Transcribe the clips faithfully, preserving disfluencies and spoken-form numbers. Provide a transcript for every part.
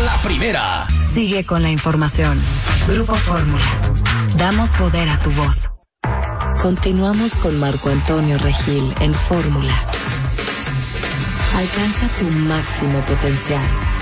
la primera. Sigue con la información. Grupo Fórmula. Damos poder a tu voz. Continuamos con Marco Antonio Regil en Fórmula. Alcanza tu máximo potencial.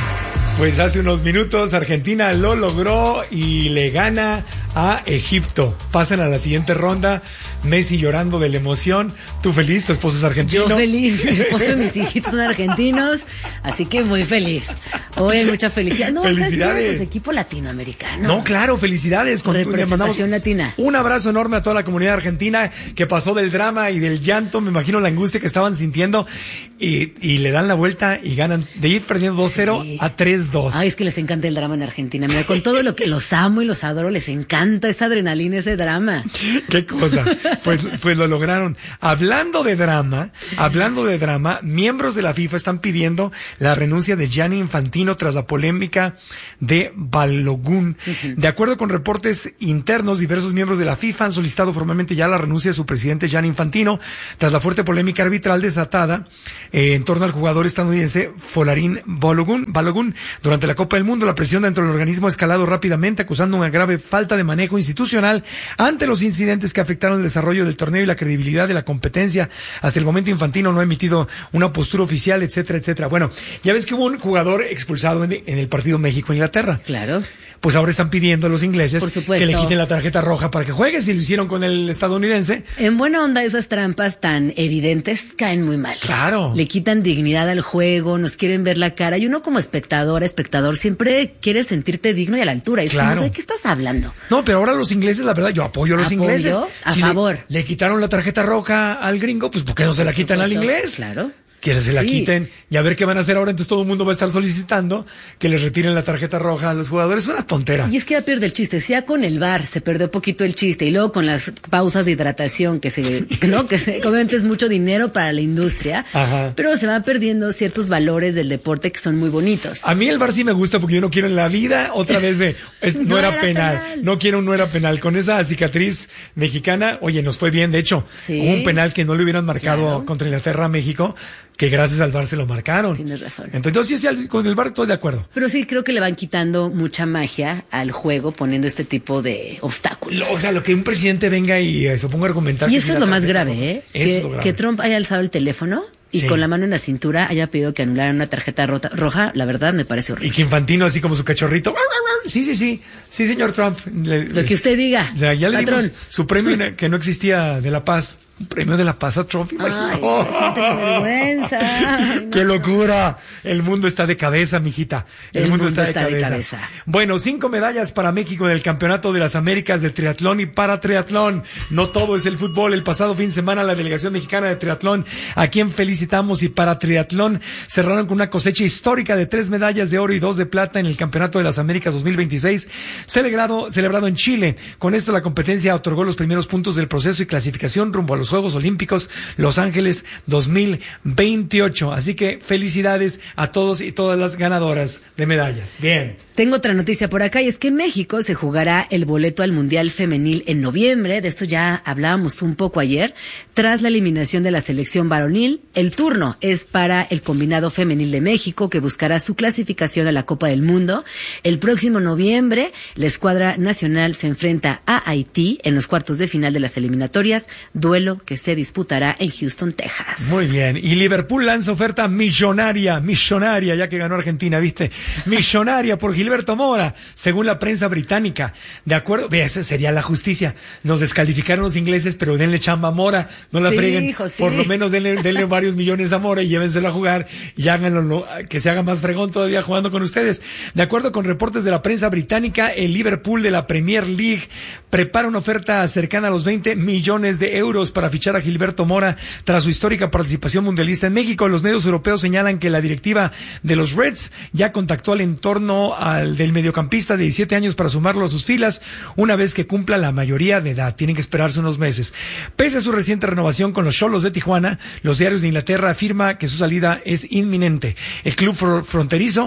Pues hace unos minutos Argentina lo logró y le gana a Egipto. Pasan a la siguiente ronda. Messi llorando de la emoción. ¿Tú feliz? ¿Tu esposo es argentino? Yo feliz. Mi esposo y mis hijitos son argentinos. Así que muy feliz. Hoy hay mucha felicidad. No, felicidades. Pues, equipo latinoamericano. No, claro, felicidades. Con representación latina. Un abrazo enorme a toda la comunidad argentina que pasó del drama y del llanto. Me imagino la angustia que estaban sintiendo. Y, y le dan la vuelta y ganan. De ir perdiendo dos cero sí. a tres dos. Ay, es que les encanta el drama en Argentina. Mira, con todo lo que los amo y los adoro, les encanta esa adrenalina, ese drama. Qué cosa. Pues, pues lo lograron. Hablando de drama, hablando de drama, miembros de la FIFA están pidiendo la renuncia de Gianni Infantino tras la polémica de Balogun. Uh-huh. De acuerdo con reportes internos, diversos miembros de la FIFA han solicitado formalmente ya la renuncia de su presidente Gianni Infantino tras la fuerte polémica arbitral desatada eh, en torno al jugador estadounidense Folarin Balogun. Balogun. Durante la Copa del Mundo, la presión dentro del organismo ha escalado rápidamente, acusando una grave falta de manejo institucional ante los incidentes que afectaron el desarrollo del torneo y la credibilidad de la competencia. Hasta el momento Infantino no ha emitido una postura oficial, etcétera, etcétera. Bueno, ya ves que hubo un jugador expulsado en, en el partido México-Inglaterra. Claro. Pues ahora están pidiendo a los ingleses que le quiten la tarjeta roja para que juegue, si lo hicieron con el estadounidense. En buena onda, esas trampas tan evidentes caen muy mal. Claro. Le quitan dignidad al juego, nos quieren ver la cara, y uno como espectador, espectador, siempre quiere sentirte digno y a la altura. Y es claro. como, ¿de qué estás hablando? No, pero ahora los ingleses, la verdad, yo apoyo a los ¿Apoyo? ingleses. A si favor. Le, le quitaron la tarjeta roja al gringo, pues ¿por qué no se la quitan al inglés? Claro. Que se la sí. quiten y a ver qué van a hacer ahora. Entonces todo el mundo va a estar solicitando que les retiren la tarjeta roja a los jugadores. Es una tontera. Y es que ya pierde el chiste. Si ya con el V A R se perdió poquito el chiste, y luego con las pausas de hidratación que se, ¿no? Que se, obviamente es mucho dinero para la industria. Ajá. Pero se van perdiendo ciertos valores del deporte que son muy bonitos. A mí el V A R sí me gusta porque yo no quiero en la vida otra vez de es, no, no era, era penal. penal. No quiero un no era penal. Con esa cicatriz mexicana, oye, nos fue bien. De hecho, sí. hubo un penal que no le hubieran marcado claro. contra Inglaterra a México, que gracias al V A R se lo marcaron. Tienes razón. Entonces, yo sí, con el V A R estoy de acuerdo. Pero sí, creo que le van quitando mucha magia al juego poniendo este tipo de obstáculos. O sea, lo que un presidente venga y eh, se ponga a argumentar. Y eso es lo más grave, ¿eh? Eso que, es lo grave. Que Trump haya alzado el teléfono y sí. con la mano en la cintura haya pedido que anularan una tarjeta rota, roja, la verdad me parece horrible. Y que Infantino, así como su cachorrito. Sí, sí, sí. Sí, señor Trump. Le, lo que usted diga. O sea, ya le patrón. dimos su premio que no existía de la paz. Un premio de la paz a Trump, imagínate. Ay, qué vergüenza. Ay, no. ¡Qué locura! El mundo está de cabeza, mijita. El, El mundo, mundo está, está de, de cabeza. cabeza. Bueno, cinco medallas para México en el Campeonato de las Américas de Triatlón y para Triatlón. No todo es el fútbol. El pasado fin de semana la delegación mexicana de Triatlón, a quien felicitamos, y para Triatlón cerraron con una cosecha histórica de tres medallas de oro y dos de plata en el Campeonato de las Américas dos mil veintiséis, celebrado, celebrado en Chile. Con esto la competencia otorgó los primeros puntos del proceso y clasificación rumbo a los Juegos Olímpicos Los Ángeles dos mil veintiocho. Así que felicidades a todos y todas las ganadoras de medallas. Bien. Tengo otra noticia por acá, y es que México se jugará el boleto al Mundial Femenil en noviembre. De esto ya hablábamos un poco ayer. Tras la eliminación de la selección varonil, el turno es para el combinado femenil de México, que buscará su clasificación a la Copa del Mundo. El próximo noviembre, la escuadra nacional se enfrenta a Haití en los cuartos de final de las eliminatorias, duelo que se disputará en Houston, Texas. Muy bien. Y Liverpool lanza oferta millonaria, millonaria, ya que ganó Argentina, ¿viste? Millonaria por Gilberto Mora, según la prensa británica. De acuerdo, ve, esa sería la justicia. Nos descalificaron los ingleses, pero denle chamba a Mora, no la sí, freguen. Hijo, sí. Por lo menos denle, denle varios millones a Mora y llévenselo a jugar y háganlo, no, que se haga más fregón todavía jugando con ustedes. De acuerdo con reportes de la prensa británica, el Liverpool de la Premier League prepara una oferta cercana a los veinte millones de euros para fichar a Gilberto Mora tras su histórica participación mundialista en México. Los medios europeos señalan que la directiva de los Reds ya contactó al entorno al del mediocampista de diecisiete años para sumarlo a sus filas una vez que cumpla la mayoría de edad. Tienen que esperarse unos meses. Pese a su reciente renovación con los Xolos de Tijuana, los diarios de Inglaterra afirman que su salida es inminente. El club fronterizo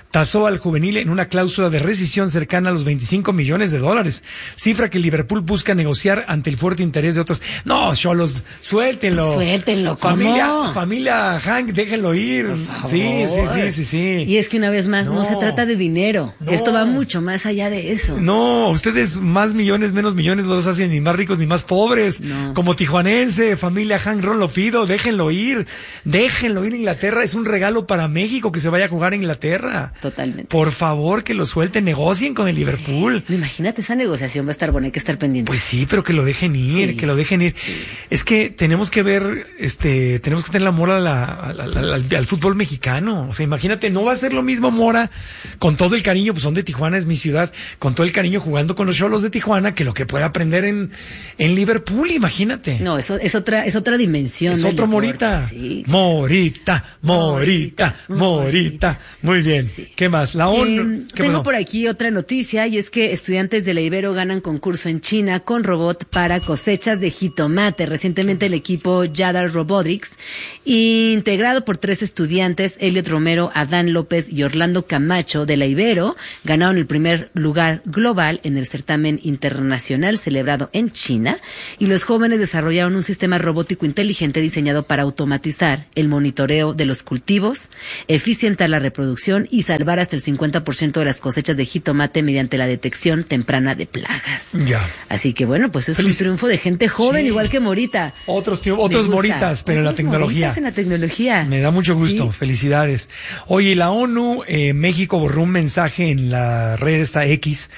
tasó al juvenil en una cláusula de rescisión cercana a los veinticinco millones de dólares, cifra que Liverpool busca negociar ante el fuerte interés de otros. No, cholos, suéltenlo. Suéltenlo, ¿cómo? Familia, familia Hank, déjenlo ir. Por favor. Sí, sí, sí, sí, sí. Y es que una vez más, no, no se trata de dinero. No. Esto va mucho más allá de eso. No, ustedes más millones, menos millones, no los hacen ni más ricos ni más pobres. No. Como tijuanense, familia Hank Ron Lofido, déjenlo ir. Déjenlo ir a Inglaterra. Es un regalo para México que se vaya a jugar a Inglaterra. Totalmente. Por favor, que lo suelten, negocien con el Liverpool. Sí. Imagínate, esa negociación va a estar buena, hay que estar pendiente. Pues sí, pero que lo dejen ir, sí. que lo dejen ir. Sí. Es que tenemos que ver, este, tenemos que tener la moral a la, a la, a la, al, al fútbol mexicano. O sea, imagínate, no va a ser lo mismo Mora, con todo el cariño, pues son de Tijuana, es mi ciudad, con todo el cariño jugando con los Xolos de Tijuana, que lo que puede aprender en, en Liverpool, imagínate. No, eso es otra, es otra dimensión. Es otro Morita. Sí. Morita, Morita, Morita, Morita. Muy bien. Sí. ¿Qué más? La ONU. Eh, tengo pasó? por aquí otra noticia, y es que estudiantes de la Ibero ganan concurso en China con robot para cosechas de jitomate. Recientemente el equipo Yadar Robotics, integrado por tres estudiantes, Elliot Romero, Adán López y Orlando Camacho de la Ibero, ganaron el primer lugar global en el certamen internacional celebrado en China, y los jóvenes desarrollaron un sistema robótico inteligente diseñado para automatizar el monitoreo de los cultivos, eficientar la reproducción y salvar hasta el cincuenta por ciento de las cosechas de jitomate mediante la detección temprana de plagas. Ya. Así que bueno, pues es Feliz. un triunfo de gente joven, sí. igual que Morita. Otros otros Moritas, pero en la tecnología. en la tecnología. Me da mucho gusto, sí. Felicidades. Oye, la ONU, eh, México borró un mensaje en la red esta X,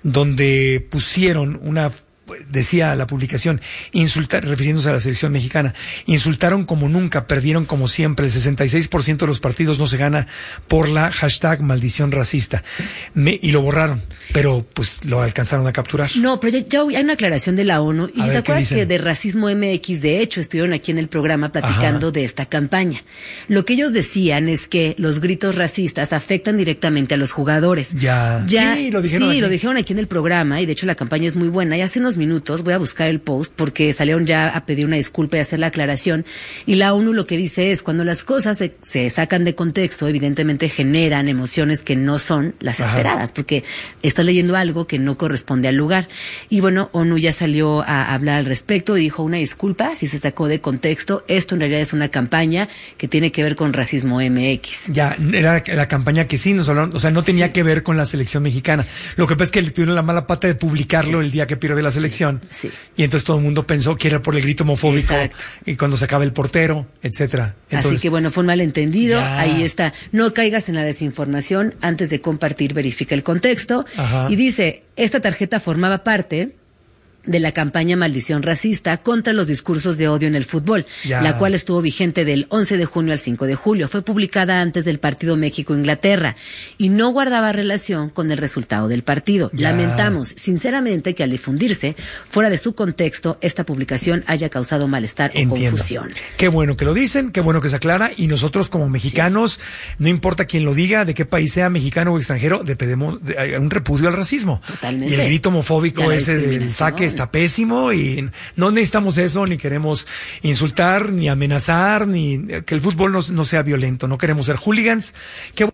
donde pusieron una, decía la publicación, insultar, refiriéndose a la selección mexicana, insultaron como nunca, perdieron como siempre, el sesenta y seis por ciento de los partidos no se gana por la hashtag maldición racista. Me, y lo borraron, pero pues lo alcanzaron a capturar. No, pero ya, ya hay una aclaración de la ONU, y te acuerdas que de Racismo M X, de hecho, estuvieron aquí en el programa platicando Ajá. de esta campaña. Lo que ellos decían es que los gritos racistas afectan directamente a los jugadores. Ya, ya sí, lo dijeron Sí, aquí. lo dijeron aquí en el programa, y de hecho la campaña es muy buena, y hace unos minutos, voy a buscar el post porque salieron ya a pedir una disculpa y hacer la aclaración, y la ONU lo que dice es, cuando las cosas se, se sacan de contexto, evidentemente generan emociones que no son las Ajá. esperadas, porque estás leyendo algo que no corresponde al lugar. Y bueno, ONU ya salió a hablar al respecto y dijo una disculpa si se sacó de contexto. Esto en realidad es una campaña que tiene que ver con Racismo M X. Ya, era la campaña que sí nos hablaron, o sea, no tenía sí. que ver con la selección mexicana. Lo que pasa es que le tuvieron la mala pata de publicarlo sí. el día que pierde la selección. Sí. Y entonces todo el mundo pensó que era por el grito homofóbico. Exacto. Y cuando se acaba el portero, etcétera. Entonces, así que bueno, fue un malentendido. Ya. Ahí está. No caigas en la desinformación. Antes de compartir, verifica el contexto. Ajá. Y dice, esta tarjeta formaba parte de la campaña Maldición Racista contra los discursos de odio en el fútbol, ya. la cual estuvo vigente del once de junio al cinco de julio. Fue publicada antes del partido México-Inglaterra y no guardaba relación con el resultado del partido. Ya. Lamentamos sinceramente que al difundirse fuera de su contexto, esta publicación haya causado malestar Entiendo. o confusión. Qué bueno que lo dicen, qué bueno que se aclara, y nosotros como mexicanos, sí. no importa quién lo diga, de qué país sea, mexicano o extranjero, dependemos de un repudio al racismo. Totalmente. Y el grito homofóbico ese del saque está pésimo, y no necesitamos eso, ni queremos insultar, ni amenazar, ni que el fútbol no, no sea violento, no queremos ser hooligans. Qué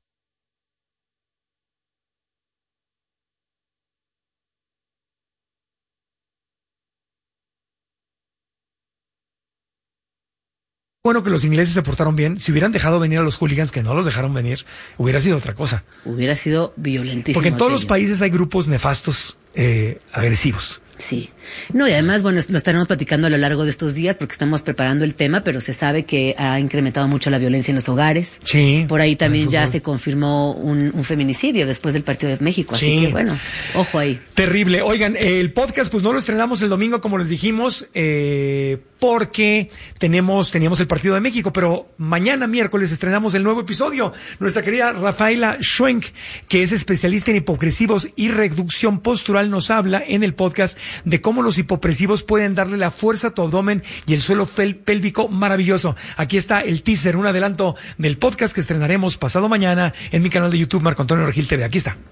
bueno que los ingleses se portaron bien. Si hubieran dejado venir a los hooligans, que no los dejaron venir, hubiera sido otra cosa. Hubiera sido violentísimo. Porque en todos aquello. los países hay grupos nefastos, eh, agresivos. Sí. No, y además, bueno, lo estaremos platicando a lo largo de estos días porque estamos preparando el tema, pero se sabe que ha incrementado mucho la violencia en los hogares. Sí. Por ahí también ya se confirmó un, un feminicidio después del partido de México. Así sí. que, bueno, ojo ahí. Terrible. Oigan, el podcast, pues no lo estrenamos el domingo, como les dijimos, eh, porque tenemos, teníamos el partido de México, pero mañana miércoles estrenamos el nuevo episodio. Nuestra querida Rafaela Schwenk, que es especialista en hipopresivos y reducción postural, nos habla en el podcast de cómo los hipopresivos pueden darle la fuerza a tu abdomen y el suelo fel- pélvico maravilloso. Aquí está el teaser, un adelanto del podcast que estrenaremos pasado mañana en mi canal de YouTube, Marco Antonio Regil T V. Aquí está.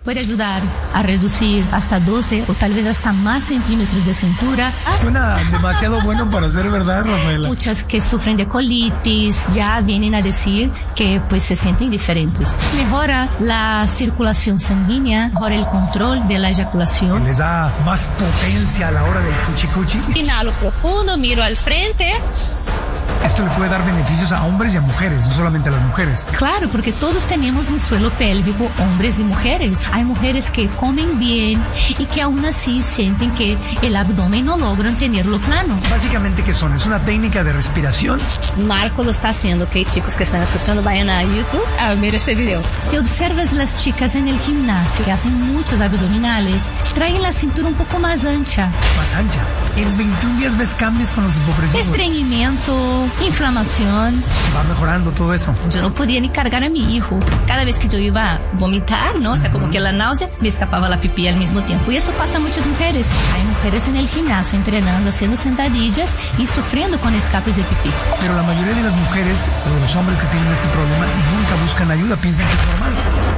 puede ayudar a reducir hasta doce o tal vez hasta más centímetros de cintura. Suena demasiado bueno para ser verdad, Rafaela. Muchas que sufren de colitis ya vienen a decir que pues se sienten diferentes. Mejora la circulación sanguínea, mejora el control de la eyaculación. Les da más potencia a la hora del cuchicuchi. Inhalo profundo, miro al frente. Esto le puede dar beneficios a hombres y a mujeres, no solamente a las mujeres. Claro, porque todos tenemos un suelo pélvico, hombres y mujeres. Hay mujeres que comen bien y que aún así sienten que el abdomen no logran tenerlo plano. Básicamente, ¿qué son? ¿Es una técnica de respiración? Marco lo está haciendo, ok, chicos que están escuchando, vayan a YouTube a ver este video. Si observas las chicas en el gimnasio que hacen muchos abdominales, traen la cintura un poco más ancha. Más ancha. En veintiún días ves cambios con los hipopresivos. Estreñimiento, inflamación. Va mejorando todo eso. Yo no podía ni cargar a mi hijo. Cada vez que yo iba a vomitar, ¿no? O sea, como que la náusea, me escapaba la pipí al mismo tiempo. Y eso pasa a muchas mujeres. Hay mujeres en el gimnasio entrenando, haciendo sentadillas y sufriendo con escapes de pipí. Pero la mayoría de las mujeres o de los hombres que tienen este problema nunca buscan ayuda, piensan que es normal.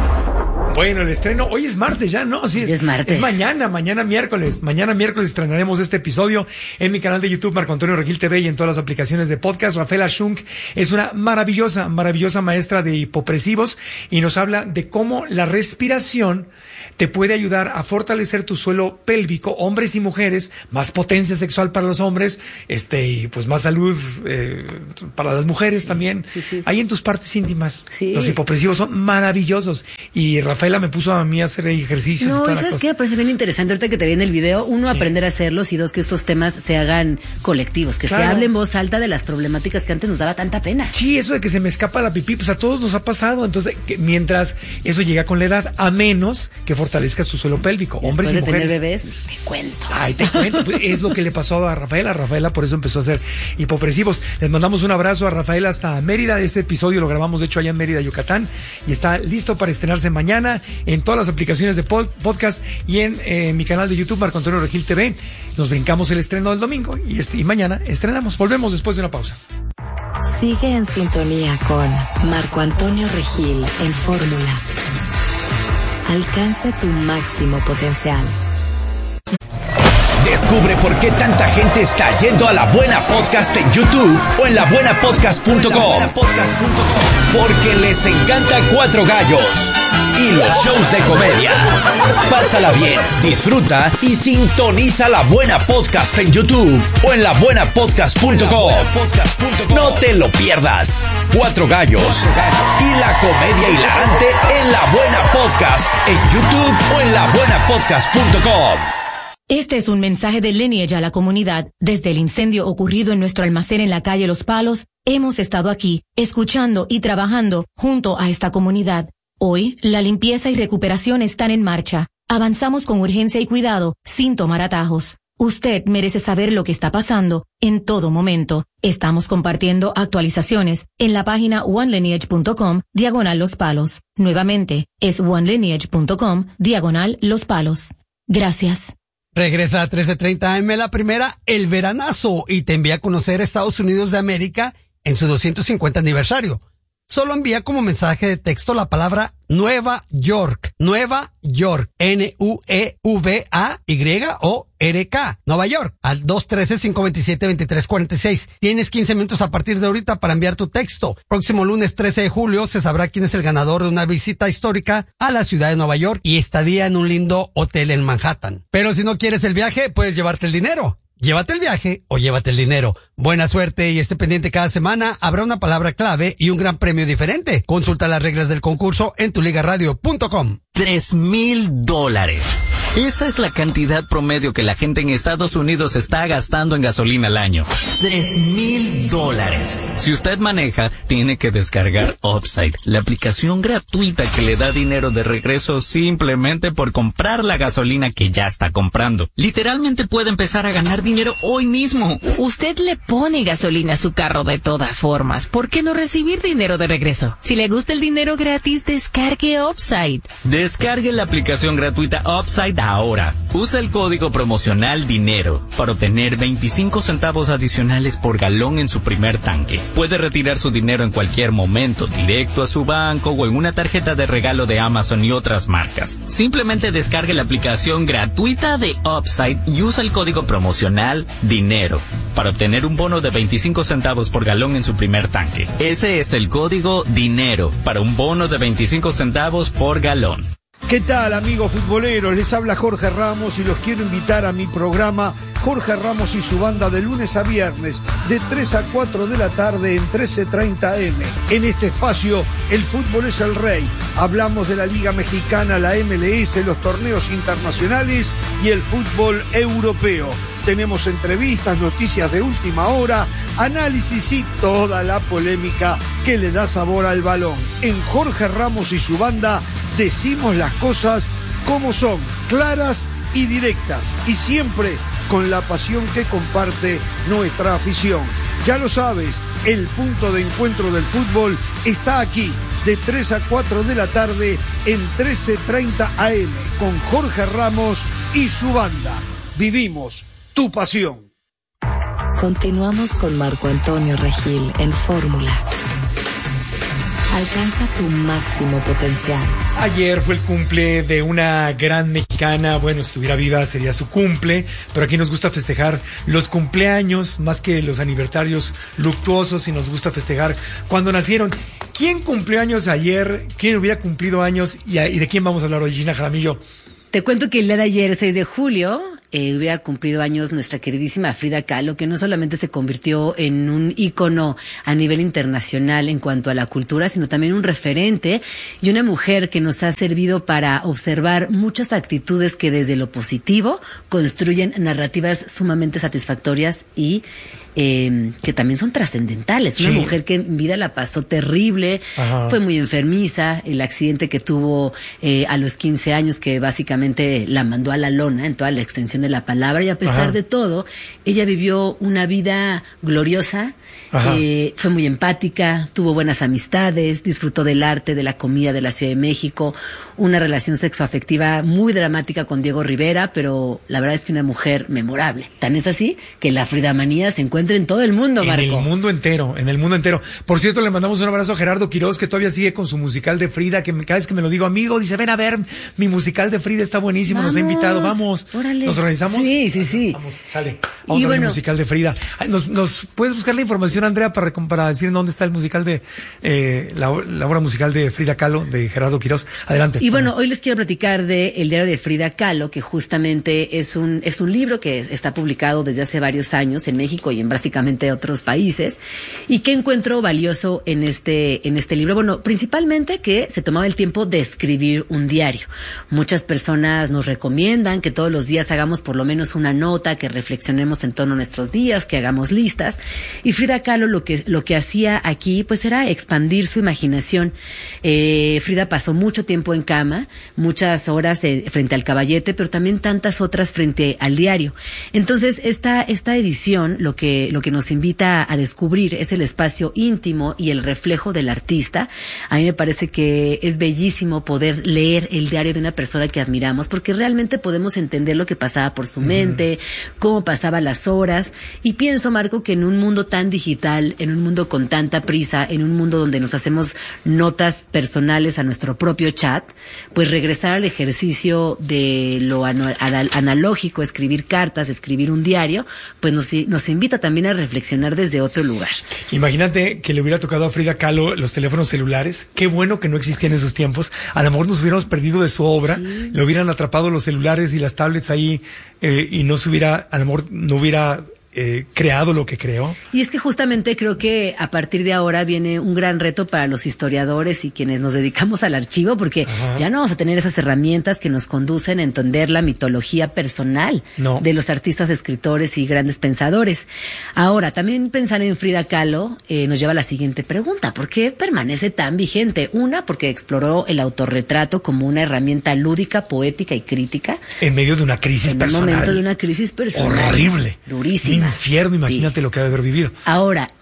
Bueno, el estreno, hoy es martes ya, ¿no? Sí, es, es martes. Es mañana, mañana miércoles. Mañana miércoles estrenaremos este episodio en mi canal de YouTube, Marco Antonio Regil T V, y en todas las aplicaciones de podcast. Rafaela Schunk es una maravillosa, maravillosa maestra de hipopresivos y nos habla de cómo la respiración te puede ayudar a fortalecer tu suelo pélvico, hombres y mujeres, más potencia sexual para los hombres, este, y pues más salud eh, para las mujeres sí, también. Sí, sí. Ahí en tus partes íntimas. Sí. Los hipopresivos son maravillosos. Y Rafaela me puso a mí a hacer ejercicios. No, y toda ¿sabes la qué? cosa. Me parece bien interesante ahorita que te viene el video. Uno, Sí. aprender a hacerlos, y dos, que estos temas se hagan colectivos, que Claro. se hable en voz alta de las problemáticas que antes nos daba tanta pena. Sí, eso de que se me escapa la pipí, pues a todos nos ha pasado. Entonces, que mientras eso llega con la edad, a menos que fortalezcas tu suelo pélvico, hombres y Después de mujeres. tener bebés, te cuento. Ay, te cuento, pues, es lo que le pasó a Rafaela. Rafaela por eso empezó a hacer hipopresivos. Les mandamos un abrazo a Rafaela hasta Mérida. Este episodio lo grabamos, de hecho, allá en Mérida, Yucatán, y está listo para estrenarse mañana en todas las aplicaciones de pod- podcast y en eh, mi canal de YouTube, Marco Antonio Regil T V. Nos brincamos el estreno del domingo y, este, y mañana estrenamos. Volvemos después de una pausa. Sigue en sintonía con Marco Antonio Regil en Fórmula. Alcanza tu máximo potencial. Descubre por qué tanta gente está yendo a La Buena Podcast en YouTube o en la buena podcast punto com. Porque les encanta Cuatro Gallos y los shows de comedia. Pásala bien, disfruta y sintoniza La Buena Podcast en YouTube o en la buena podcast punto com. No te lo pierdas. Cuatro Gallos y la comedia hilarante en La Buena Podcast en YouTube o en la buena podcast punto com. Este es un mensaje de Lineage a la comunidad. Desde el incendio ocurrido en nuestro almacén en la calle Los Palos, hemos estado aquí, escuchando y trabajando junto a esta comunidad. Hoy, la limpieza y recuperación están en marcha. Avanzamos con urgencia y cuidado, sin tomar atajos. Usted merece saber lo que está pasando en todo momento. Estamos compartiendo actualizaciones en la página one lineage punto com, diagonal Los Palos. Nuevamente, es one lineage punto com, diagonal Los Palos. Gracias. Regresa a trece treinta A M la primera, El Veranazo, y te envía a conocer Estados Unidos de América en su doscientos cincuenta aniversario. Solo envía como mensaje de texto la palabra Nueva York. Nueva York. N U E V A Y O R K. Nueva York. Al dos uno tres, cinco dos siete, dos tres cuatro seis. Tienes quince minutos a partir de ahorita para enviar tu texto. Próximo lunes trece de julio se sabrá quién es el ganador de una visita histórica a la ciudad de Nueva York y estadía en un lindo hotel en Manhattan. Pero si no quieres el viaje, puedes llevarte el dinero. Llévate el viaje o llévate el dinero. Buena suerte y esté pendiente cada semana. Habrá una palabra clave y un gran premio diferente. Consulta las reglas del concurso en tu liga radio punto com. Tres mil dólares. Esa es la cantidad promedio que la gente en Estados Unidos está gastando en gasolina al año. Tres mil dólares. Si usted maneja, tiene que descargar Upside, la aplicación gratuita que le da dinero de regreso simplemente por comprar la gasolina que ya está comprando. Literalmente puede empezar a ganar dinero hoy mismo. Usted le pone gasolina a su carro de todas formas. ¿Por qué no recibir dinero de regreso? Si le gusta el dinero gratis, descargue Upside. Descargue la aplicación gratuita Upside Upside ahora. Usa el código promocional DINERO para obtener veinticinco centavos adicionales por galón en su primer tanque. Puede retirar su dinero en cualquier momento, directo a su banco o en una tarjeta de regalo de Amazon y otras marcas. Simplemente descargue la aplicación gratuita de Upside y usa el código promocional DINERO para obtener un bono de veinticinco centavos por galón en su primer tanque. Ese es el código DINERO para un bono de veinticinco centavos por galón. ¿Qué tal, amigos futboleros? Les habla Jorge Ramos y los quiero invitar a mi programa Jorge Ramos y su banda de lunes a viernes de tres a cuatro de la tarde en trece treinta eme. En este espacio, el fútbol es el rey. Hablamos de la Liga Mexicana, la eme ele ese, los torneos internacionales y el fútbol europeo. Tenemos entrevistas, noticias de última hora, análisis y toda la polémica que le da sabor al balón. En Jorge Ramos y su banda decimos las cosas como son, claras y directas, y siempre con la pasión que comparte nuestra afición. Ya lo sabes, el punto de encuentro del fútbol está aquí, de tres a cuatro de la tarde en trece treinta a eme, con Jorge Ramos y su banda. Vivimos tu pasión. Continuamos con Marco Antonio Regil en Fórmula. Alcanza tu máximo potencial. Ayer fue el cumple de una gran mexicana. Bueno, si estuviera viva sería su cumple, pero aquí nos gusta festejar los cumpleaños más que los aniversarios luctuosos, y nos gusta festejar cuando nacieron. ¿Quién cumplió años ayer? ¿Quién hubiera cumplido años? ¿Y, y de quién vamos a hablar hoy, Gina Jaramillo? Te cuento que el día de ayer, seis de julio, eh, hubiera cumplido años nuestra queridísima Frida Kahlo, que no solamente se convirtió en un ícono a nivel internacional en cuanto a la cultura, sino también un referente y una mujer que nos ha servido para observar muchas actitudes que desde lo positivo construyen narrativas sumamente satisfactorias y Eh, que también son trascendentales. Una sí. mujer que en vida la pasó terrible, Ajá. fue muy enfermiza, el accidente que tuvo eh, a los quince años que básicamente la mandó a la lona en toda la extensión de la palabra, y a pesar Ajá. de todo, ella vivió una vida gloriosa. Eh, fue muy empática, tuvo buenas amistades, disfrutó del arte, de la comida de la Ciudad de México, una relación sexoafectiva muy dramática con Diego Rivera, pero la verdad es que una mujer memorable. Tan es así que la fridamanía se encuentra en todo el mundo, Marco. En el mundo entero, en el mundo entero. Por cierto, le mandamos un abrazo a Gerardo Quiroz, que todavía sigue con su musical de Frida, que cada vez que me lo digo, amigo, dice, ven a ver, mi musical de Frida está buenísimo, vamos, nos ha invitado, vamos. Órale. ¿Nos organizamos? Sí, sí, sí. Vamos, sale. Vamos y a ver bueno, el musical de Frida. ¿Nos, nos puedes buscar la información, Andrea, para, para decir dónde está el musical de, eh, la, la obra musical de Frida Kahlo, de Gerardo Quiroz? Adelante. Y bueno, hoy les quiero platicar de El diario de Frida Kahlo, que justamente es un, es un libro que está publicado desde hace varios años en México y en básicamente otros países. ¿Y qué encuentro valioso en este, en este libro? Bueno, principalmente que se tomaba el tiempo de escribir un diario. Muchas personas nos recomiendan que todos los días hagamos por lo menos una nota, que reflexionemos en torno a nuestros días, que hagamos listas. Y Frida Kahlo lo que, lo que hacía aquí, pues era expandir su imaginación. Eh, Frida pasó mucho tiempo en cama, muchas horas eh, frente al caballete, pero también tantas otras frente al diario. Entonces, esta, esta edición, lo que, lo que nos invita a descubrir es el espacio íntimo y el reflejo del artista. A mí me parece que es bellísimo poder leer el diario de una persona que admiramos, porque realmente podemos entender lo que pasaba por su mente, cómo pasaba las horas. Y pienso, Marco, que en un mundo tan digital, en un mundo con tanta prisa, en un mundo donde nos hacemos notas personales a nuestro propio chat, pues regresar al ejercicio de lo ano- analógico, escribir cartas, escribir un diario, pues nos, nos invita también a reflexionar desde otro lugar. Imagínate que le hubiera tocado a Frida Kahlo los teléfonos celulares. Qué bueno que no existían en esos tiempos. A lo mejor nos hubiéramos perdido de su obra, sí. le hubieran atrapado los celulares y las tablets ahí, eh, y no se hubiera, a lo mejor no hubiera Eh, creado lo que creó. Y es que justamente creo que a partir de ahora viene un gran reto para los historiadores y quienes nos dedicamos al archivo, porque Ajá. ya no vamos a tener esas herramientas que nos conducen a entender la mitología personal no. de los artistas, escritores y grandes pensadores. Ahora, también pensar en Frida Kahlo eh, nos lleva a la siguiente pregunta: ¿por qué permanece tan vigente? Una, porque exploró el autorretrato como una herramienta lúdica, poética y crítica. En medio de una crisis en personal. En el momento de una crisis personal. Horrible. Durísima. Infierno, imagínate sí. lo que ha de haber vivido. Ahora,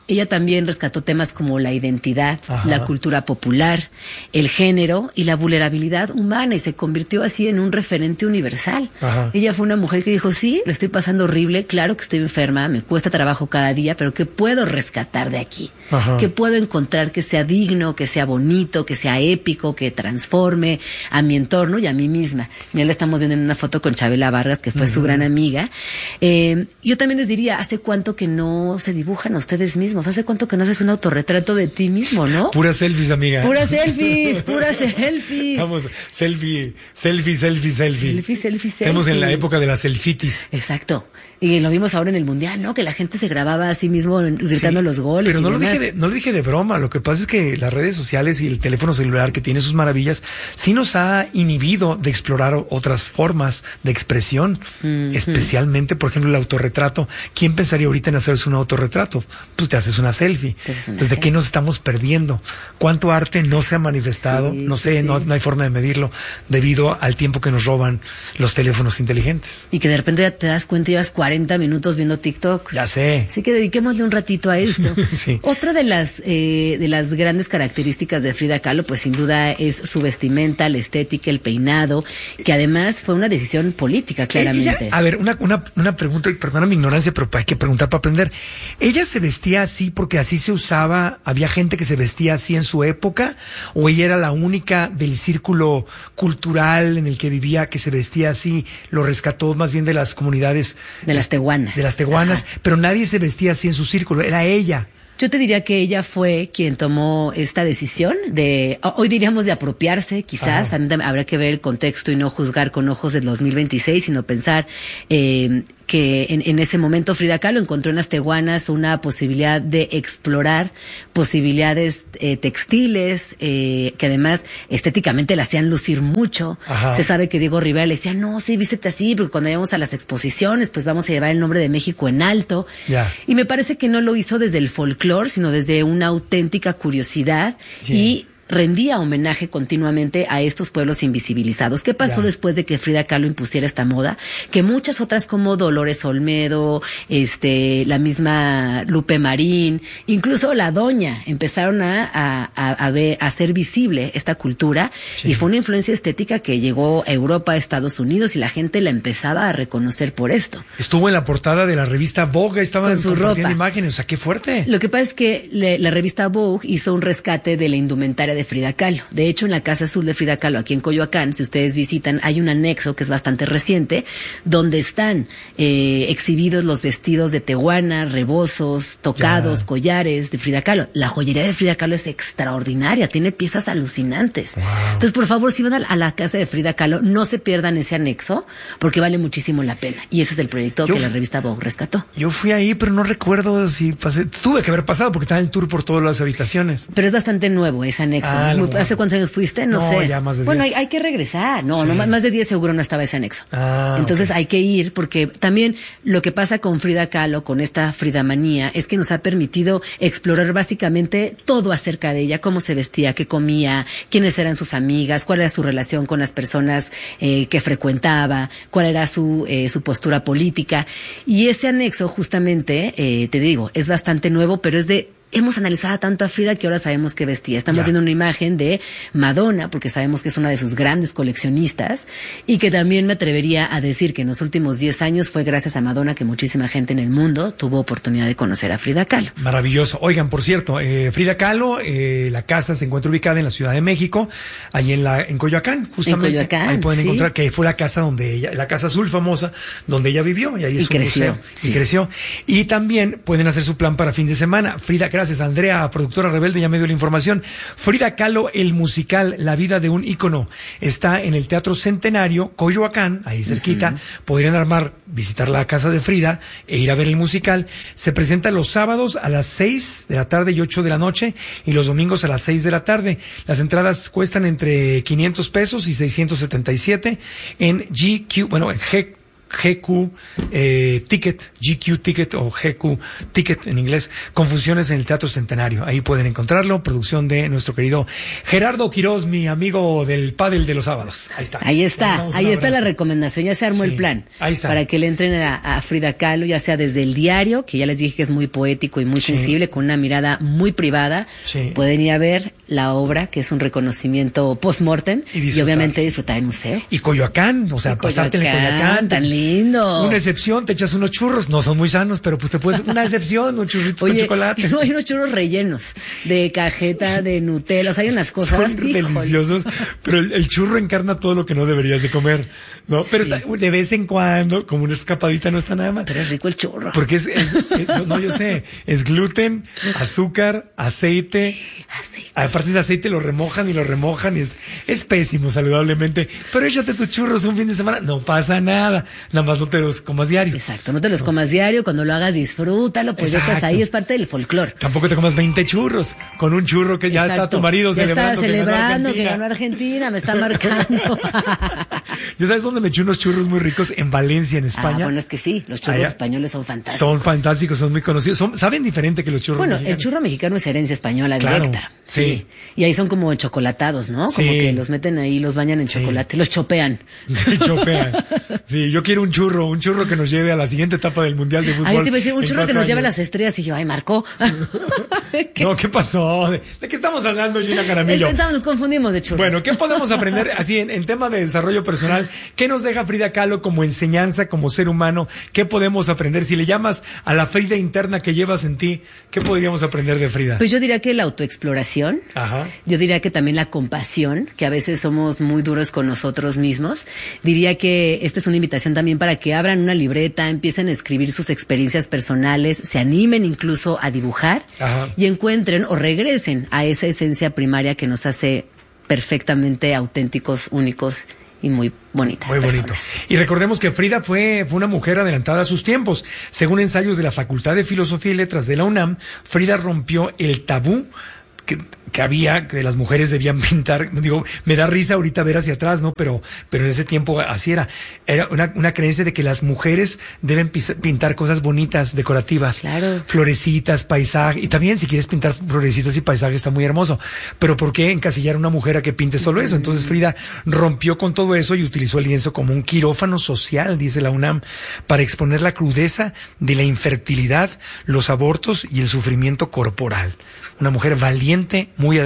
ella también rescató temas como la identidad, Ajá. la cultura popular, el género y la vulnerabilidad humana, y se convirtió así en un referente universal. Ajá. Ella fue una mujer que dijo, sí, lo estoy pasando horrible, claro que estoy enferma, me cuesta trabajo cada día, pero ¿qué puedo rescatar de aquí? Ajá. ¿Qué puedo encontrar que sea digno, que sea bonito, que sea épico, que transforme a mi entorno y a mí misma? Mira, la estamos viendo en una foto con Chabela Vargas, que fue uh-huh. su gran amiga. Eh, yo también les diría, ¿hace cuánto que no se dibujan a ustedes mismos? ¿Hace cuánto que no haces un autorretrato de ti mismo, no? Puras selfies, amiga. Puras selfies, puras selfies. Vamos, selfie, selfie, selfie, selfie. Selfie, selfie, selfie. Estamos en la época de la selfitis. Exacto. Y lo vimos ahora en el Mundial, ¿no? Que la gente se grababa a sí mismo gritando sí, los goles. Pero no lo, demás. dije de, no lo dije de broma. Lo que pasa es que las redes sociales y el teléfono celular, que tiene sus maravillas, sí nos ha inhibido de explorar otras formas de expresión. Mm-hmm. Especialmente, por ejemplo, el autorretrato. ¿Quién pensaría ahorita en hacerse un autorretrato? Pues te haces una selfie. Una Entonces, selfie. ¿de qué nos estamos perdiendo? ¿Cuánto arte no se ha manifestado? Sí, no sé, sí. no, no hay forma de medirlo debido al tiempo que nos roban los teléfonos inteligentes. Y que de repente te das cuenta y llevas cuarenta minutos viendo TikTok. Ya sé. Así que dediquémosle un ratito a esto. Sí. Otra de las eh, de las grandes características de Frida Kahlo, pues sin duda es su vestimenta, la estética, el peinado, que además fue una decisión política, claramente. Ella, a ver, una, una, una pregunta, y perdona mi ignorancia, pero hay que preguntar para aprender. ¿Ella se vestía así porque así se usaba? ¿Había gente que se vestía así en su época? ¿O ella era la única del círculo cultural en el que vivía que se vestía así? Lo rescató más bien de las comunidades... De las tehuanas. De las tehuanas, Ajá. pero nadie se vestía así en su círculo, era ella. Yo te diría que ella fue quien tomó esta decisión de, hoy diríamos de apropiarse, quizás, también habrá que ver el contexto y no juzgar con ojos del dos mil veintiséis, sino pensar eh, que en, en ese momento Frida Kahlo encontró en las tehuanas una posibilidad de explorar posibilidades eh, textiles, eh, que además estéticamente la hacían lucir mucho. Ajá. Se sabe que Diego Rivera le decía, no, sí, vístete así, porque cuando vayamos a las exposiciones, pues vamos a llevar el nombre de México en alto. Yeah. Y me parece que no lo hizo desde el folclore, sino desde una auténtica curiosidad. Yeah. Y rendía homenaje continuamente a estos pueblos invisibilizados. ¿Qué pasó yeah. después de que Frida Kahlo impusiera esta moda? Que muchas otras como Dolores Olmedo, este, la misma Lupe Marín, incluso la Doña, empezaron a, a, a, a ver, a hacer visible esta cultura, sí. y fue una influencia estética que llegó a Europa, a Estados Unidos, y la gente la empezaba a reconocer por esto. Estuvo en la portada de la revista Vogue, estaba con su ropa. Imágenes, o sea, qué fuerte. Lo que pasa es que le, la revista Vogue hizo un rescate de la indumentaria de Frida Kahlo. De hecho, en la Casa Azul de Frida Kahlo, aquí en Coyoacán, si ustedes visitan, hay un anexo que es bastante reciente, donde están eh, exhibidos los vestidos de tehuana, rebozos, tocados, yeah. collares de Frida Kahlo. La joyería de Frida Kahlo es extraordinaria, tiene piezas alucinantes. Wow. Entonces, por favor, si van a, a la casa de Frida Kahlo, no se pierdan ese anexo, porque vale muchísimo la pena. Y ese es el proyecto yo, que la revista Vogue rescató. Yo fui ahí, pero no recuerdo si pasé. Tuve que haber pasado, porque estaba en el tour por todas las habitaciones. Pero es bastante nuevo ese anexo. Ah, es muy, ¿hace cuántos años fuiste? No, no sé. Ya más de bueno, diez. Hay, hay que regresar. No, sí. no, más de diez seguro no estaba ese anexo. Ah, Entonces okay. hay que ir, porque también lo que pasa con Frida Kahlo, con esta Fridamanía, es que nos ha permitido explorar básicamente todo acerca de ella, cómo se vestía, qué comía, quiénes eran sus amigas, cuál era su relación con las personas eh, que frecuentaba, cuál era su, eh, su postura política. Y ese anexo, justamente, eh, te digo, es bastante nuevo, pero es de... Hemos analizado tanto a Frida que ahora sabemos qué vestía. Estamos yeah. viendo una imagen de Madonna, porque sabemos que es una de sus grandes coleccionistas, y que también me atrevería a decir que en los últimos diez años fue gracias a Madonna que muchísima gente en el mundo tuvo oportunidad de conocer a Frida Kahlo. Maravilloso. Oigan, por cierto, eh, Frida Kahlo, eh, la casa se encuentra ubicada en la Ciudad de México, ahí en la en Coyoacán, justamente. En Coyoacán, ahí pueden sí. encontrar que fue la casa donde ella, la casa azul famosa, donde ella vivió, y ahí es y un creció, museo. Sí. Y creció. Y también pueden hacer su plan para fin de semana. Frida, gracias, Andrea, productora rebelde, ya me dio la información. Frida Kahlo, el musical La vida de un ícono, está en el Teatro Centenario, Coyoacán, ahí cerquita. Uh-huh. Podrían armar, visitar la casa de Frida e ir a ver el musical. Se presenta los sábados a las seis de la tarde y ocho de la noche, y los domingos a las seis de la tarde. Las entradas cuestan entre quinientos pesos y seiscientos setenta y siete en G Q, bueno, en G G Q eh, Ticket, G Q Ticket o G Q Ticket en inglés, Confusiones en el Teatro Centenario. Ahí pueden encontrarlo, producción de nuestro querido Gerardo Quiroz, mi amigo del pádel de los sábados. Ahí está. Ahí está, ahí está la recomendación, ya se armó sí, el plan. Ahí está. Para que le entren a, a Frida Kahlo, ya sea desde el diario, que ya les dije que es muy poético y muy sí. sensible, con una mirada muy privada. Sí. Pueden ir a ver la obra, que es un reconocimiento post-mortem, y, y obviamente disfrutar el museo. Y Coyoacán, o sea, y pasarte en Coyoacán, Coyoacán. Tan lindo. Una excepción, te echas unos churros, no son muy sanos, pero pues te puedes, una excepción, un churrito con chocolate. No, hay unos churros rellenos, de cajeta, de Nutella, o sea, hay unas cosas. Son deliciosos, pero el, el churro encarna todo lo que no deberías de comer, ¿no? Pero sí. está, de vez en cuando, como una escapadita, no está nada mal. Pero es rico el churro. Porque es, es, es no, yo sé, es gluten, azúcar, aceite. Aceite. Aparte de aceite lo remojan y lo remojan y es, es pésimo saludablemente. Pero échate tus churros un fin de semana, no pasa nada. Nada más no te los comas diario. Exacto, no te los comas diario, cuando lo hagas disfrútalo, pues Exacto. ya estás ahí, es parte del folclore. Tampoco te comas veinte churros con un churro que ya Exacto. está tu marido ya celebrando, está celebrando que ganó que ganó Argentina, Argentina. me está marcando. ¿Yo sabes dónde me eché unos churros muy ricos? En Valencia, en España. Ah, bueno, es que sí, los churros Allá. españoles son fantásticos. Son fantásticos, son muy conocidos. Son, saben diferente que los churros Bueno, mexicanos. el churro mexicano es herencia española claro, directa. Sí. sí. Y ahí son como chocolatados, ¿no? Como sí. que los meten ahí, los bañan en sí. chocolate, los chopean. chopean. Sí, yo quiero un churro, un churro que nos lleve a la siguiente etapa del Mundial de Fútbol. Ahí te iba a decir, un churro que nos años. lleve a las estrellas y yo, ay, marcó. ¿Qué? No, ¿qué pasó? ¿De, ¿De qué estamos hablando, Gina Jaramillo? Es que nos confundimos de churros. Bueno, ¿qué podemos aprender así en, en tema de desarrollo personal? ¿Qué nos deja Frida Kahlo como enseñanza, como ser humano? ¿Qué podemos aprender? Si le llamas a la Frida interna que llevas en ti, ¿qué podríamos aprender de Frida? Pues yo diría que la autoexploración. Ajá. Yo diría que también la compasión, que a veces somos muy duros con nosotros mismos. Diría que esta es una invitación también para que abran una libreta, empiecen a escribir sus experiencias personales, se animen incluso a dibujar. Ajá. Y encuentren o regresen a esa esencia primaria que nos hace perfectamente auténticos, únicos y muy bonitas. Muy personas. bonito. Y recordemos que Frida fue, fue una mujer adelantada a sus tiempos. Según ensayos de la Facultad de Filosofía y Letras de la UNAM, Frida rompió el tabú que, que había, que las mujeres debían pintar. Digo, me da risa ahorita ver hacia atrás, ¿no? Pero, pero en ese tiempo así era. Era una, una creencia de que las mujeres deben pis, pintar cosas bonitas, decorativas. Claro. Florecitas, paisaje. Y también si quieres pintar florecitas y paisajes está muy hermoso. Pero ¿por qué encasillar a una mujer a que pinte solo eso? Entonces Frida rompió con todo eso y utilizó el lienzo como un quirófano social, dice la UNAM, para exponer la crudeza de la infertilidad, los abortos y el sufrimiento corporal. Una mujer valiente, muy